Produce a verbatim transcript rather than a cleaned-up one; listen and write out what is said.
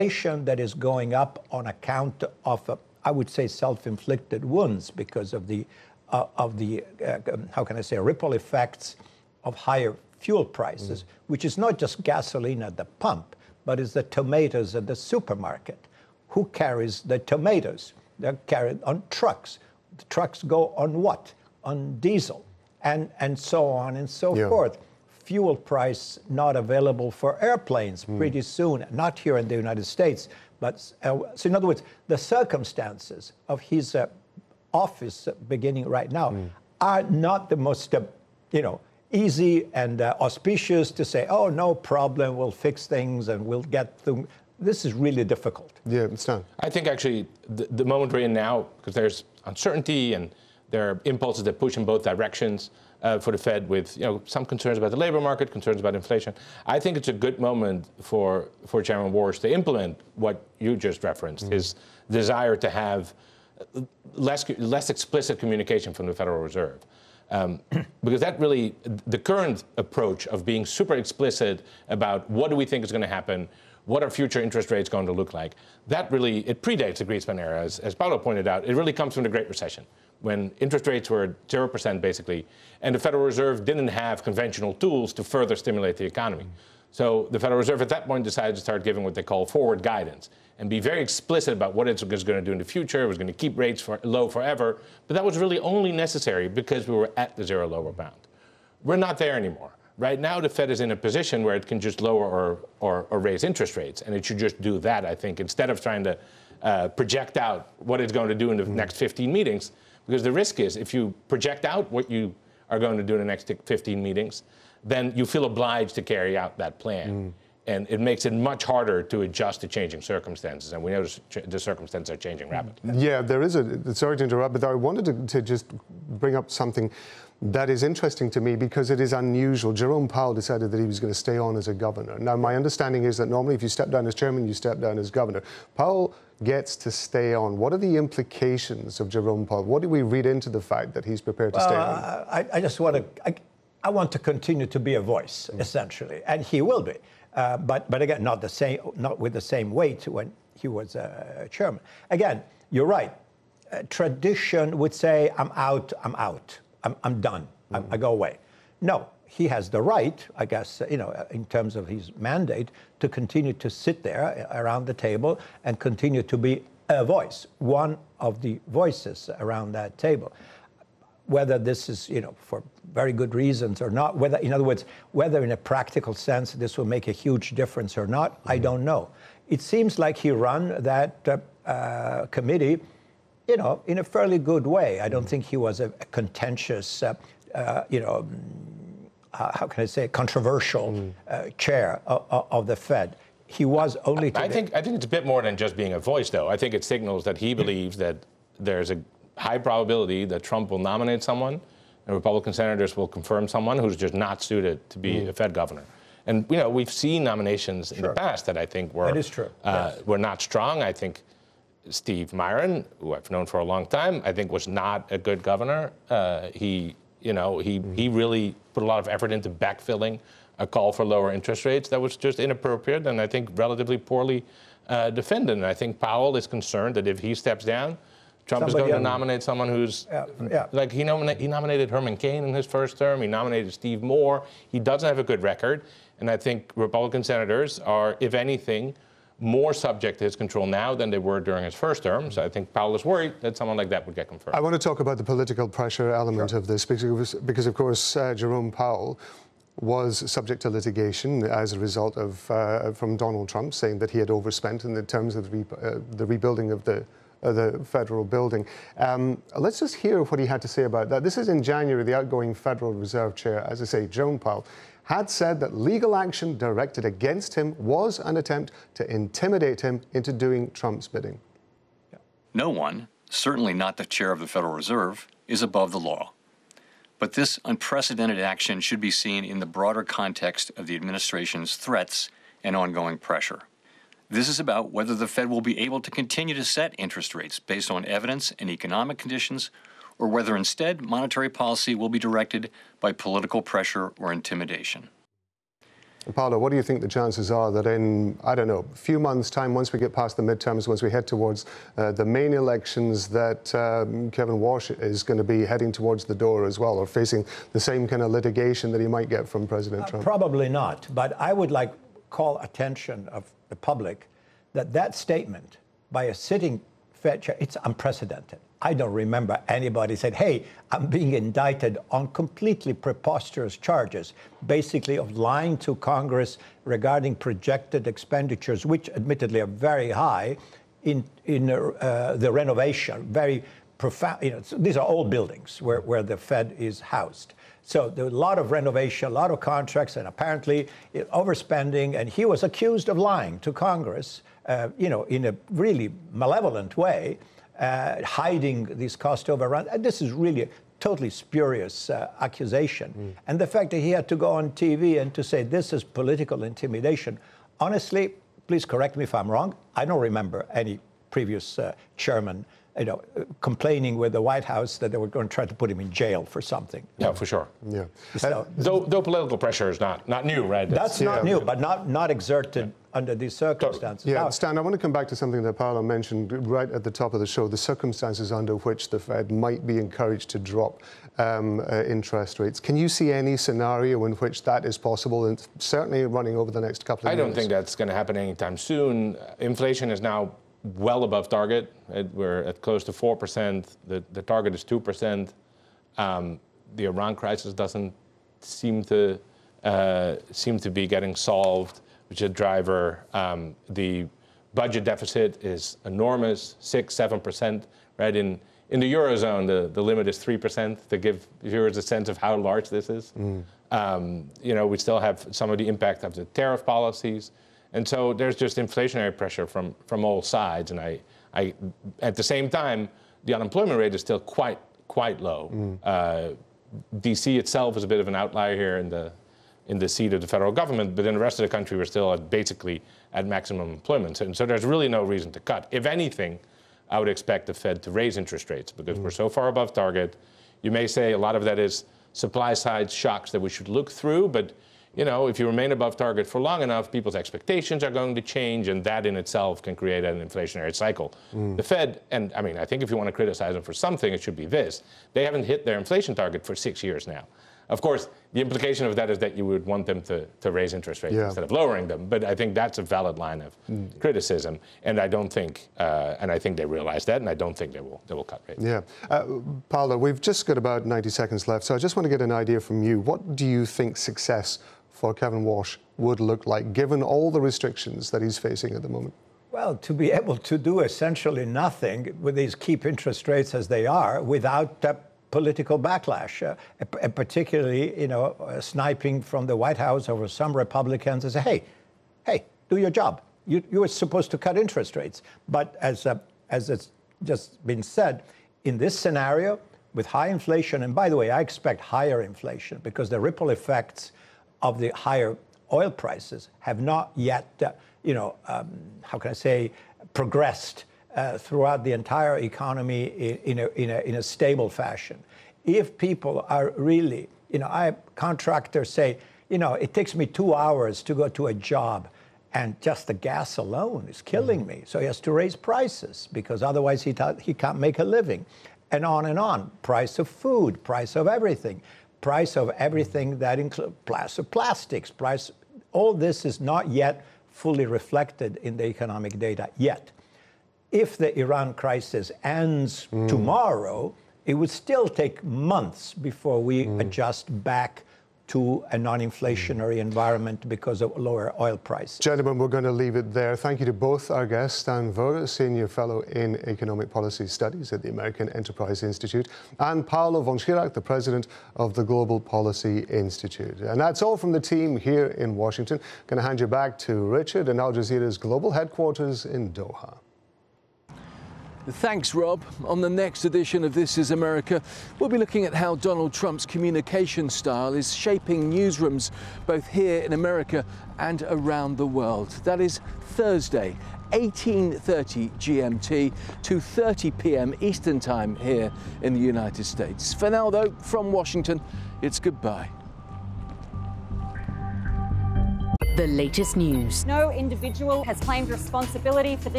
inflation that is going up on account of, uh, I would say, self-inflicted wounds because of the, uh, of the uh, how can I say, ripple effects of higher fuel prices, mm. which is not just gasoline at the pump, but is the tomatoes at the supermarket. Who carries the tomatoes? They're carried on trucks. The trucks go on what? On diesel, and, and so on and so yeah. forth. Fuel price not available for airplanes mm. pretty soon, not here in the United States. But uh, so in other words, the circumstances of his uh, office beginning right now mm. are not the most, uh, you know, easy and uh, auspicious to say, oh, no problem, we'll fix things and we'll get through. This is really difficult. Yeah, it's not. I think actually the, the moment we're in now, because there's uncertainty and there are impulses that push in both directions uh, for the Fed with, you know, some concerns about the labor market, concerns about inflation. I think it's a good moment for, for Chairman Warsh to implement what you just referenced, mm-hmm. his desire to have less, less explicit communication from the Federal Reserve. Um, because that really, the current approach of being super explicit about what do we think is going to happen, what are future interest rates going to look like, that really, it predates the Greenspan era. As, as Paolo pointed out, it really comes from the Great Recession, when interest rates were zero percent basically, and the Federal Reserve didn't have conventional tools to further stimulate the economy. So the Federal Reserve at that point decided to start giving what they call forward guidance and be very explicit about what it's going to do in the future. It was going to keep rates for, low forever, but that was really only necessary because we were at the zero lower bound. We're not there anymore. Right now, the Fed is in a position where it can just lower or, or, or raise interest rates, and it should just do that, I think, instead of trying to uh, project out what it's going to do in the mm-hmm. next fifteen meetings, because the risk is if you project out what you are going to do in the next fifteen meetings, then you feel obliged to carry out that plan. Mm. And it makes it much harder to adjust to changing circumstances. And we know the circumstances are changing rapidly. Yeah, there is a, sorry to interrupt, but I wanted to, to just bring up something that is interesting to me because it is unusual. Jerome Powell decided that he was going to stay on as a governor. Now, my understanding is that normally if you step down as chairman, you step down as governor. Powell gets to stay on. What are the implications of Jerome Powell? What do we read into the fact that he's prepared to well, stay on? I, I just want to, I, I want to continue to be a voice, mm. essentially, and he will be. Uh, but, but again, not the same, not with the same weight when he was uh, chairman. Again, you're right. Uh, tradition would say, I'm out, I'm out, I'm, I'm done, mm-hmm. I, I go away. No, he has the right, I guess, you know, in terms of his mandate, to continue to sit there around the table and continue to be a voice, one of the voices around that table. Whether this is, you know, for very good reasons or not, whether, in other words, whether in a practical sense this will make a huge difference or not, mm-hmm. I don't know. It seems like he ran that uh, uh, committee, you know, in a fairly good way. I don't mm-hmm. think he was a, a contentious, uh, uh, you know, uh, how can I say, controversial mm-hmm. uh, chair of, of the Fed. He was only. I, I think I think it's a bit more than just being a voice, though. I think it signals that he believes that there's a high probability that Trump will nominate someone, and Republican senators will confirm someone who's just not suited to be mm. a Fed governor. And you know, we've seen nominations sure. in the past that I think were that is true. Uh, yes. were not strong. I think Steve Myron, who I've known for a long time, I think was not a good governor. Uh, he, you know, he mm. he really put a lot of effort into backfilling a call for lower interest rates that was just inappropriate and I think relatively poorly uh, defended. And I think Powell is concerned that if he steps down, Trump Somebody is going to nominate someone who's, yeah, yeah. like he, nomina- he nominated Herman Cain in his first term, he nominated Steve Moore. He doesn't have a good record, and I think Republican senators are, if anything, more subject to his control now than they were during his first term. So I think Powell is worried that someone like that would get confirmed. I want to talk about the political pressure element sure. of this, because, because of course, uh, Jerome Powell was subject to litigation as a result of, uh, from Donald Trump, saying that he had overspent in the terms of the, re- uh, the rebuilding of the Uh, the federal building. Um, let's just hear what he had to say about that. This is in January. The outgoing Federal Reserve Chair, as I say, Jerome Powell, had said that legal action directed against him was an attempt to intimidate him into doing Trump's bidding. Yeah. No one, certainly not the chair of the Federal Reserve, is above the law. But this unprecedented action should be seen in the broader context of the administration's threats and ongoing pressure. This is about whether the Fed will be able to continue to set interest rates based on evidence and economic conditions, or whether instead monetary policy will be directed by political pressure or intimidation. Paolo, what do you think the chances are that in, I don't know, a few months' time, once we get past the midterms, once we head towards uh, the main elections, that um, Kevin Walsh is going to be heading towards the door as well, or facing the same kind of litigation that he might get from President Uh, Trump? probably not. But I would like call attention of the public that that statement by a sitting Fed chair, it's unprecedented. I don't remember anybody said, hey, I'm being indicted on completely preposterous charges, basically of lying to Congress regarding projected expenditures, which admittedly are very high in, in uh, the renovation, very profound. You know, so these are old buildings where, where the Fed is housed. So there was a lot of renovation, a lot of contracts, and apparently it, overspending. And he was accused of lying to Congress, uh, you know, in a really malevolent way. Uh, hiding these cost overruns. And this is really a totally spurious uh, accusation. Mm. And the fact that he had to go on T V and to say this is political intimidation, honestly, please correct me if I'm wrong, I don't remember any previous uh, chairman you know, complaining with the White House that they were going to try to put him in jail for something. Yeah, for sure. Yeah. So, uh, though, though political pressure is not, not new, right? That's It's, not yeah. new, but not, not exerted yeah. under these circumstances. Yeah, now, Stan, I want to come back to something that Paolo mentioned right at the top of the show, the circumstances under which the Fed might be encouraged to drop um, uh, interest rates. Can you see any scenario in which that is possible, and certainly running over the next couple of I years? don't think that's going to happen anytime soon. Inflation is now well above target. We're at close to four percent. The, the target is two percent. Um, the Iran crisis doesn't seem to uh, seem to be getting solved, which is a driver. Um, the budget deficit is enormous, six, seven percent. Right in in the eurozone, the, the limit is three percent. To give viewers a sense of how large this is. Mm. Um, you know, we still have some of the impact of the tariff policies. And so there's just inflationary pressure from, from all sides. And I, I, at the same time, the unemployment rate is still quite, quite low. Mm. Uh, D C itself is a bit of an outlier here in the, in the seat of the federal government, but in the rest of the country, we're still at basically at maximum employment. And so there's really no reason to cut. If anything, I would expect the Fed to raise interest rates because mm. we're so far above target. You may say a lot of that is supply side shocks that we should look through, but you know, if you remain above target for long enough, people's expectations are going to change, and that in itself can create an inflationary cycle. Mm. The Fed, and I mean, I think if you want to criticize them for something, it should be this. They haven't hit their inflation target for six years now. Of course, the implication of that is that you would want them to, to raise interest rates yeah. instead of lowering them. But I think that's a valid line of mm. criticism, and I don't think, uh, and I think they realize that, and I don't think they will, they will cut rates. Yeah, uh, Paolo, we've just got about ninety seconds left, so I just want to get an idea from you. What do you think success for Kevin Walsh would look like, given all the restrictions that he's facing at the moment? Well, to be able to do essentially nothing with these keep interest rates as they are without uh, political backlash, uh, and particularly, you know, uh, sniping from the White House over some Republicans and say, hey, hey, do your job. You, you were supposed to cut interest rates. But as, uh, as it's just been said, in this scenario, with high inflation, and by the way, I expect higher inflation because the ripple effects of the higher oil prices have not yet, uh, you know, um, how can I say, progressed uh, throughout the entire economy in, in, a, in, a, in a stable fashion. If people are really, you know, I contractors say, you know, it takes me two hours to go to a job, and just the gas alone is killing mm-hmm. me. So he has to raise prices because otherwise he, th- he can't make a living, and on and on. Price of food, price of everything. Price of everything that includes price of plastics, price, all this is not yet fully reflected in the economic data yet. If the Iran crisis ends mm. tomorrow, it would still take months before we mm. adjust back to a non-inflationary environment because of lower oil prices. Gentlemen, we're going to leave it there. Thank you to both our guests, Stan Verga, Senior Fellow in Economic Policy Studies at the American Enterprise Institute, and Paolo von Schirach, the President of the Global Policy Institute. And that's all from the team here in Washington. Going to hand you back to Richard in Al Jazeera's global headquarters in Doha. Thanks, Rob. On the next edition of This Is America, we'll be looking at how Donald Trump's communication style is shaping newsrooms both here in America and around the world. That is Thursday, eighteen thirty G M T, two thirty p m Eastern Time here in the United States. For now, though, from Washington, it's goodbye. the latest news. No individual has claimed responsibility for this.